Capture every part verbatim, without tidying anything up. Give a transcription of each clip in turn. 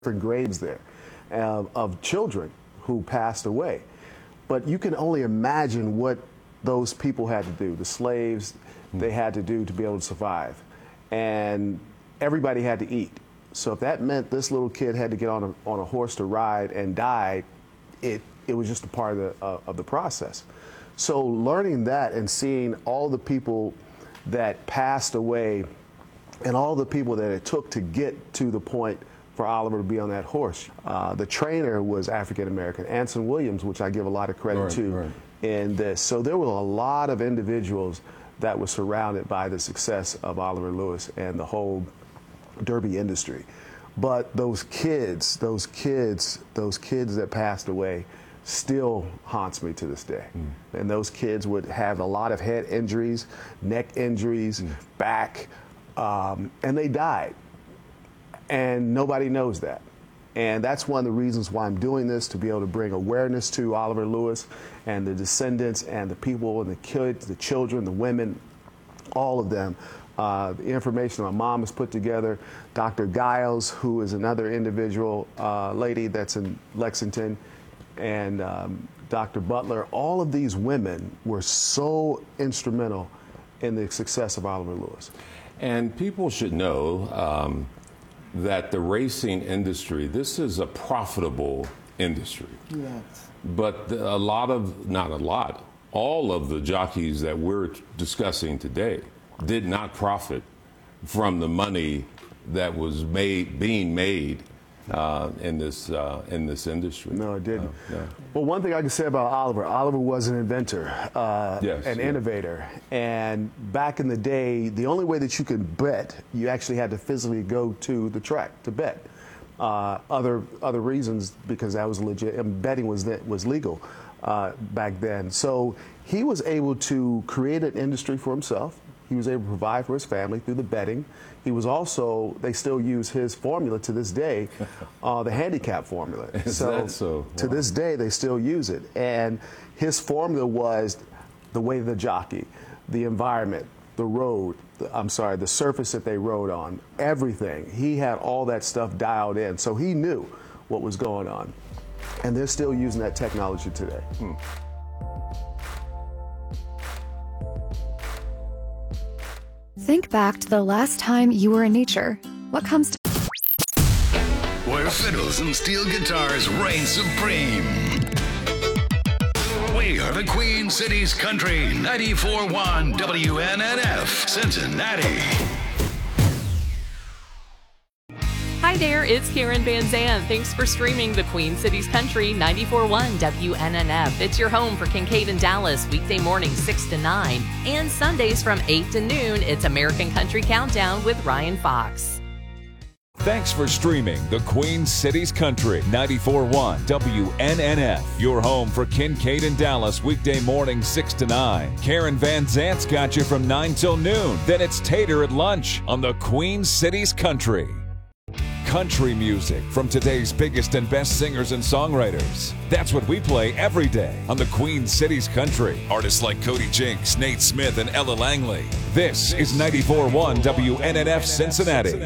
different graves there uh, of children who passed away. But you can only imagine what those people had to do, the slaves, they had to do to be able to survive. And everybody had to eat. So if that meant this little kid had to get on a, on a horse to ride and died, it, it was just a part of the, uh, of the process. So learning that and seeing all the people that passed away and all the people that it took to get to the point for Oliver to be on that horse. Uh, the trainer was African American, Anson Williams, which I give a lot of credit right, to right. in this. So there were a lot of individuals that were surrounded by the success of Oliver Lewis and the whole Derby industry. But those kids, those kids, those kids that passed away still haunts me to this day. Mm. And those kids would have a lot of head injuries, neck injuries, mm. back, um, and they died. And nobody knows that. And that's one of the reasons why I'm doing this, to be able to bring awareness to Oliver Lewis and the descendants and the people and the kids, the children, the women, all of them. Uh, the information my mom has put together, Doctor Giles, who is another individual uh, lady that's in Lexington, and um, Doctor Butler, all of these women were so instrumental in the success of Oliver Lewis. And people should know um, that the racing industry, this is a profitable industry. Yes. But the, a lot of, not a lot, all of the jockeys that we're discussing today did not profit from the money that was made, being made uh, in this uh, in this industry. No, it didn't. Uh, yeah. Well, one thing I can say about Oliver, Oliver was an inventor, uh, yes, an yeah. innovator. And back in the day, the only way that you could bet, you actually had to physically go to the track to bet. Uh, other other reasons, because that was legit, and betting was that was legal uh, back then. So he was able to create an industry for himself. He was able to provide for his family through the betting. He was also, they still use his formula to this day, uh, the handicap formula. Is so, that so? Wow. To this day, they still use it. And his formula was the way of the jockey, the environment, the road, the, I'm sorry, the surface that they rode on, everything. He had all that stuff dialed in. So he knew what was going on. And they're still using that technology today. Hmm. Think back to the last time you were in nature. What comes to where fiddles and steel guitars reign supreme. We are the Queen City's Country, ninety-four point one W N N F, Cincinnati. Hi there, it's Karen Van Zandt. Thanks for streaming the Queen City's Country, ninety-four point one W N N F. It's your home for Kincaid and Dallas, weekday mornings six to nine. And Sundays from eight to noon, it's American Country Countdown with Ryan Fox. Thanks for streaming the Queen City's Country, ninety-four point one W N N F. Your home for Kincaid and Dallas, weekday mornings six to nine. Karen Van Zandt's got you from nine till noon. Then it's Tater at lunch on the Queen City's Country. Country music from today's biggest and best singers and songwriters. That's what we play every day on the Queen City's Country. Artists like Cody Jinks, Nate Smith, and Ella Langley. This is ninety-four point one W N N F Cincinnati.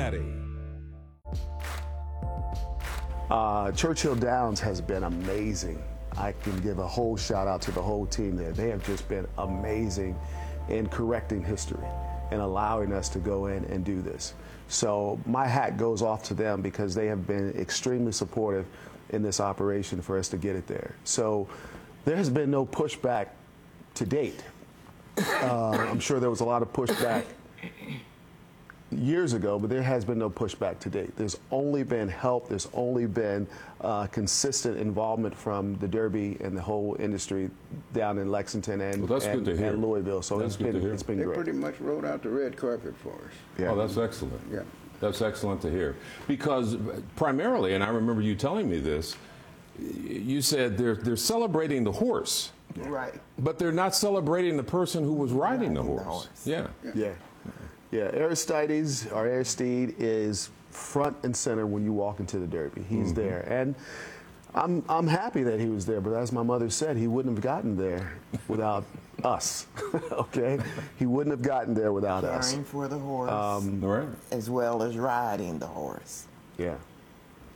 Uh, Churchill Downs has been amazing. I can give a whole shout out to the whole team there. They have just been amazing in correcting history and allowing us to go in and do this. So my hat goes off to them, because they have been extremely supportive in this operation for us to get it there. So there has been no pushback to date. Uh, I'm sure there was a lot of pushback years ago, but there has been no pushback to date. There's only been help. There's only been uh, consistent involvement from the Derby and the whole industry down in Lexington and, well, that's and, good to hear. and Louisville. So that's it's been, it's been they great. pretty much rolled out the red carpet for us. Yeah. Oh, that's excellent. Yeah. That's excellent to hear. Because primarily, and I remember you telling me this, you said they're, they're celebrating the horse. Right. But they're not celebrating the person who was riding, riding the, horse. the horse. Yeah. Yeah. Yeah. Yeah, Aristides, or Aristide, is front and center when you walk into the Derby. He's mm-hmm. there. And I'm, I'm happy that he was there, but as my mother said, he wouldn't have gotten there without us, okay? He wouldn't have gotten there without Caring us. for the horse, Um, right. as well as riding the horse. Yeah.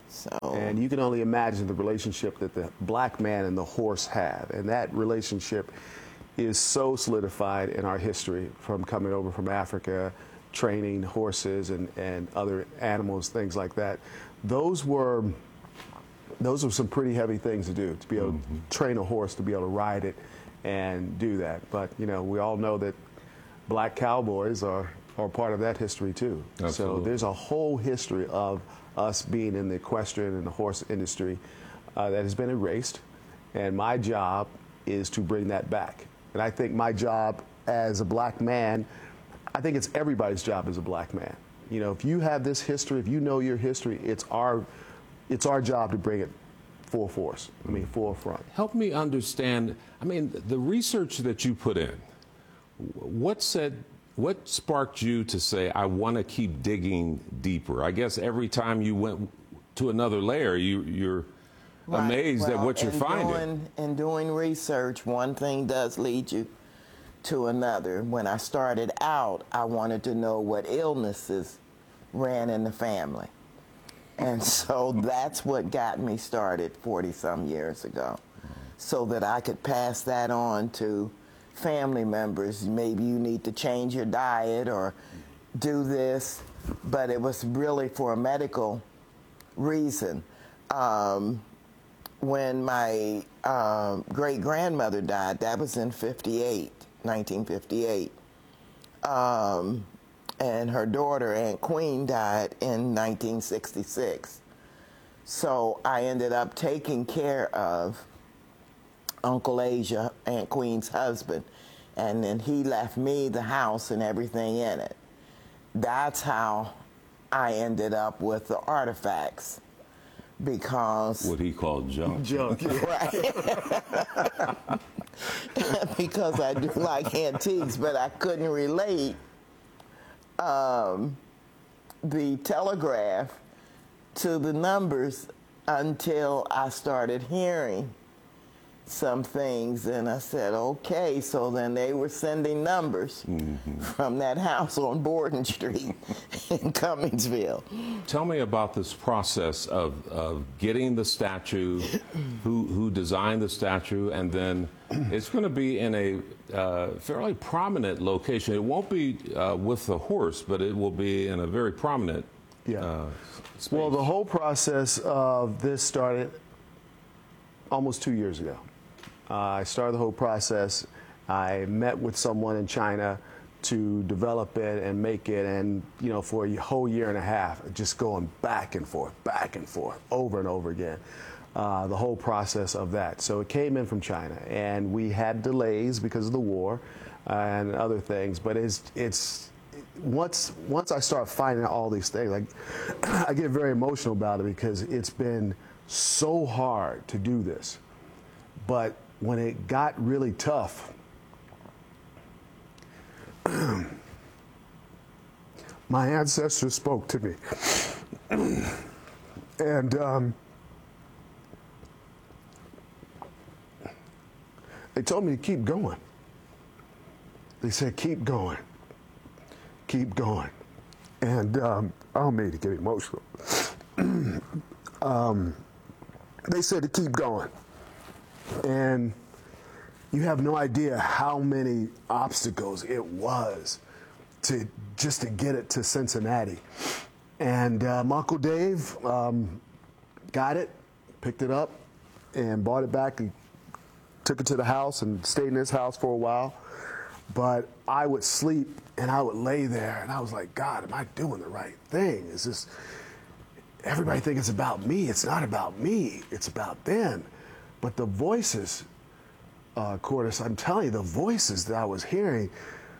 So. And you can only imagine the relationship that the black man and the horse have. And that relationship is so solidified in our history from coming over from Africa, training horses and, and other animals, things like that. Those were, those were some pretty heavy things to do, to be able mm-hmm. to train a horse, to be able to ride it and do that. But, you know, we all know that black cowboys are, are part of that history too. Absolutely. So there's a whole history of us being in the equestrian and the horse industry uh, that has been erased, and my job is to bring that back. And I think my job as a black man, I think it's everybody's job as a black man. You know, if you have this history, if you know your history, it's our, it's our job to bring it full force, I mean, forefront. Help me understand, I mean, the research that you put in, what said, what sparked you to say, I want to keep digging deeper? I guess every time you went to another layer, you, you're right. amazed well, at what you're finding. Doing, in doing research, one thing does lead you to another. When I started out, I wanted to know what illnesses ran in the family. And so that's what got me started forty some years ago, so that I could pass that on to family members. Maybe you need to change your diet or do this, but it was really for a medical reason. Um, when my uh, great-grandmother died, that was in fifty-eight, nineteen fifty-eight, um, and her daughter, Aunt Queen, died in nineteen sixty-six. So I ended up taking care of Uncle Asia, Aunt Queen's husband, and then he left me the house and everything in it. That's how I ended up with the artifacts, because what he called junk. Junk, right? Because I do like antiques, but I couldn't relate um, the telegraph to the numbers until I started hearing some things, and I said, okay, so then they were sending numbers mm-hmm. from that house on Borden Street in Cummingsville. Tell me about this process of, of getting the statue, who, who designed the statue, and then it's going to be in a uh, fairly prominent location. It won't be uh, with the horse, but it will be in a very prominent yeah. uh, space. Well, the whole process of this started almost two years ago. Uh, I started the whole process. I met with someone in China to develop it and make it, and you know, for a whole year and a half, just going back and forth, back and forth, over and over again. Uh, the whole process of that. So it came in from China, and we had delays because of the war uh, and other things. But it's it's once once I start finding out all these things, like I get very emotional about it, because it's been so hard to do this. But when it got really tough, my ancestors spoke to me. And um, they told me to keep going. They said, keep going, keep going. And um, I don't mean to get emotional. um, they said to keep going. And you have no idea how many obstacles it was to just to get it to Cincinnati. And uh, my Uncle Dave um, got it, picked it up, and brought it back and took it to the house and stayed in his house for a while. But I would sleep and I would lay there and I was like, God, am I doing the right thing? Is this, everybody thinks it's about me. It's not about me. It's about them. But the voices, uh, Cordis, I'm telling you, the voices that I was hearing,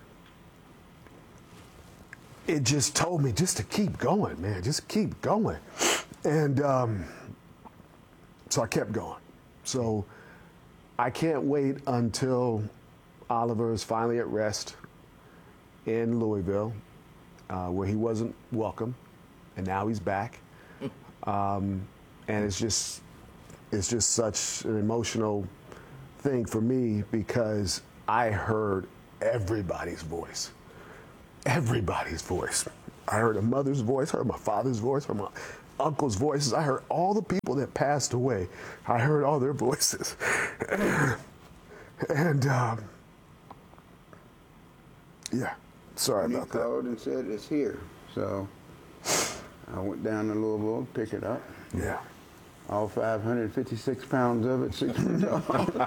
it just told me just to keep going, man, just keep going. And um, so I kept going. So I can't wait until Oliver is finally at rest in Louisville, uh, where he wasn't welcome, and now he's back. Um, and it's just, it's just such an emotional thing for me, because I heard everybody's voice. Everybody's voice. I heard a mother's voice, heard my father's voice, heard my uncles' voices. I heard all the people that passed away. I heard all their voices. and, um, yeah, sorry He about that. called and said it's here. So I went down to Louisville, pick it up. Yeah. All five hundred fifty-six pounds of it, six feet tall.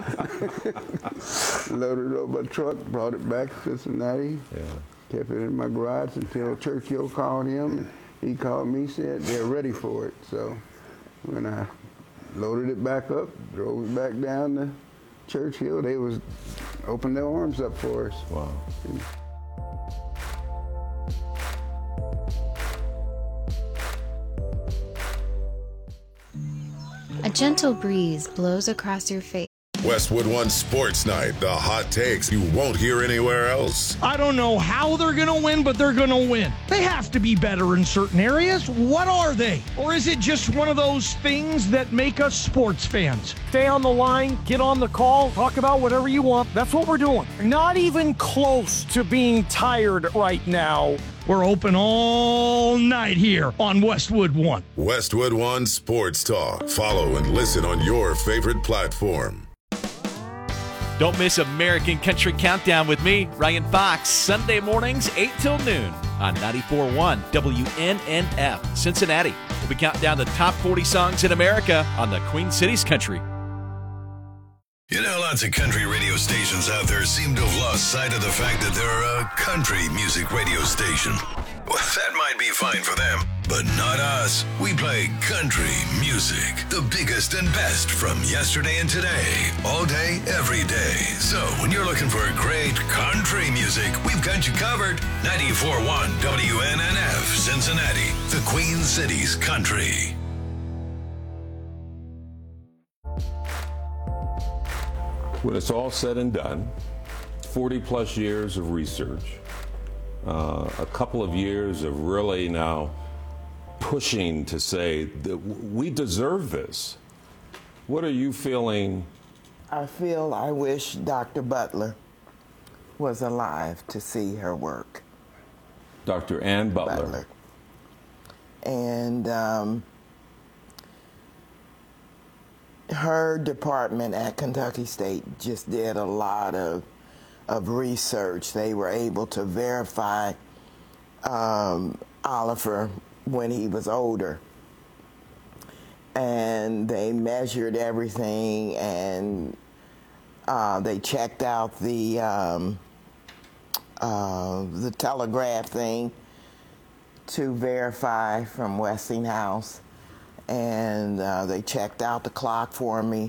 Loaded it up my truck, brought it back to Cincinnati. Yeah. Kept it in my garage until Churchill called him. And he called me, said they're ready for it. So when I loaded it back up, drove it back down to Churchill, they was opened their arms up for us. Wow. And A gentle breeze blows across your face. Westwood One Sports Night, the hot takes you won't hear anywhere else. I don't know how they're going to win, but they're going to win. They have to be better in certain areas. What are they? Or is it just one of those things that make us sports fans? Stay on the line, get on the call, talk about whatever you want. That's what we're doing. Not even close to being tired right now. We're open all night here on Westwood One. Westwood One Sports Talk. Follow and listen on your favorite platform. Don't miss American Country Countdown with me, Ryan Fox, Sunday mornings, eight till noon on ninety-four point one W N N F, Cincinnati. We'll be counting down the top forty songs in America on the Queen Cities Country. You know, lots of country radio stations out there seem to have lost sight of the fact that they're a country music radio station. Well, that might be fine for them, but not us. We play country music, the biggest and best from yesterday and today, all day, every day. So when you're looking for great country music, we've got you covered. ninety-four point one W N N F, Cincinnati, the Queen Cities Country. When it's all said and done, forty plus years of research, uh, a couple of years of really now pushing to say that we deserve this. What are you feeling? I feel I wish Doctor Butler was alive to see her work. Doctor Ann Butler. Butler. And um, her department at Kentucky State just did a lot of of research. They were able to verify um, Oliver when he was older. And they measured everything, and uh, they checked out the um, uh, the telegraph thing to verify from Westinghouse, and uh, they checked out the clock for me,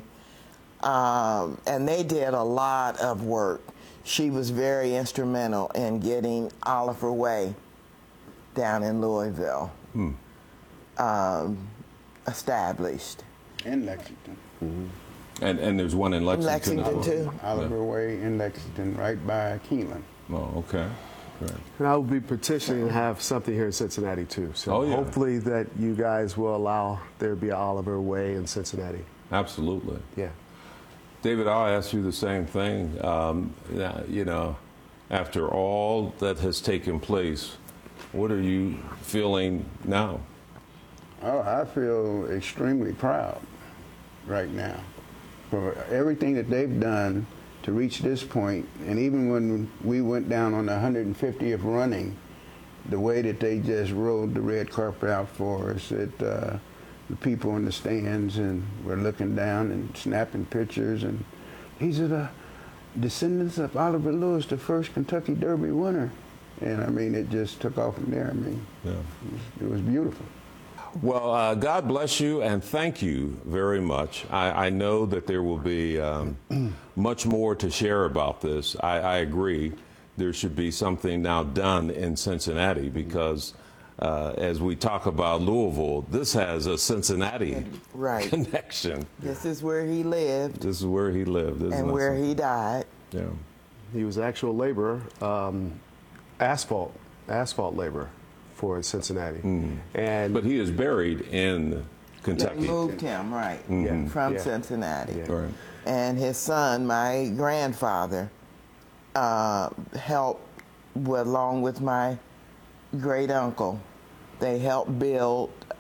um, and they did a lot of work. She was very instrumental in getting Oliver Way down in Louisville Hmm. um, established. in Lexington. Mm-hmm. And and there's one in Lexington. Lexington, as well. too. Oliver Way in Lexington, right by Keeneland. Oh, okay. Great. And I will be petitioning to have something here in Cincinnati too. So Oh, yeah. hopefully that you guys will allow there to be an Oliver Way in Cincinnati. Absolutely. Yeah. David, I'll ask you the same thing. Um, yeah, you know, after all that has taken place, what are you feeling now? Oh, I feel extremely proud right now for everything that they've done to reach this point. And even when we went down on the one hundred fiftieth running, the way that they just rolled the red carpet out for us, it, uh, the people in the stands and were looking down and snapping pictures. And these are the descendants of Oliver Lewis, the first Kentucky Derby winner. And I mean, it just took off from there. I mean, Yeah. it was, it was beautiful. Well, uh, God bless you and thank you very much. I, I know that there will be um, much more to share about this. I, I agree. There should be something now done in Cincinnati because uh, as we talk about Louisville, this has a Cincinnati Right. connection. This is where he lived This is where he lived, isn't and it? where he died. Yeah. He was actual laborer, um, asphalt, asphalt laborer for Cincinnati. Mm. And But he is buried in They Kentucky. moved him, right, Mhm. from Yeah. Cincinnati. Yeah. Right. And his son, my grandfather, uh, helped with, along with my great uncle. They helped build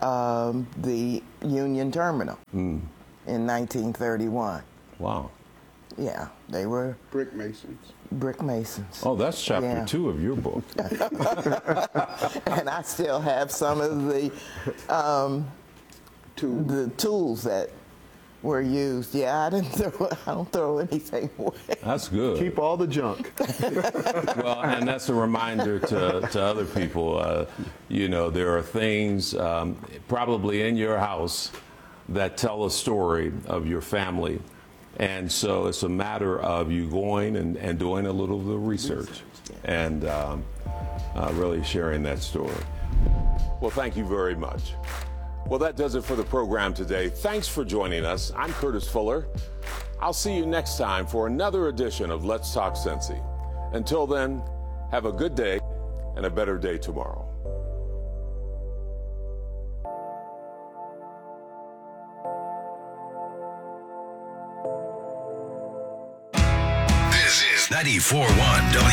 um, the Union Terminal Mm. in nineteen thirty-one. Wow. Yeah, they were brick masons. Brick masons. Oh, that's chapter Yeah. two of your book. And I still have some of the um, the tools that were used. Yeah, I didn't throw. I don't throw anything away. That's good. Keep all the junk. Well, and that's a reminder to, to other people. Uh, you know, there are things um, probably in your house that tell a story of your family. And so it's a matter of you going and, and doing a little of the research and um, uh, really sharing that story. Well, thank you very much. Well, that does it for the program today. Thanks for joining us. I'm Curtis Fuller. I'll see you next time for another edition of Let's Talk Cincy. Until then, have a good day and a better day tomorrow. This is ninety-four point one W